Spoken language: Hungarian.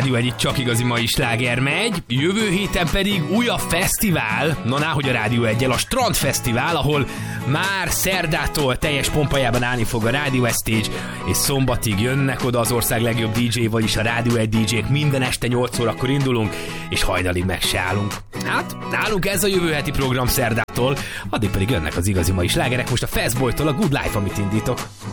Rádió Egy csak igazi mai sláger megy, jövő héten pedig újabb fesztivál, hogy a Rádió Egyel, a Strand Fesztivál, ahol már szerdától teljes pompajában állni fog a Rádió Stage, és szombatig jönnek oda az ország legjobb DJ, vagyis a Rádió Egy DJ-k, minden este 8 órakor indulunk, és hajnalig meg se állunk. Hát, nálunk ez a jövő heti program szerdától, addig pedig jönnek az igazi mai slágerek, most a Fastboy-tól a Good Life, amit indítok.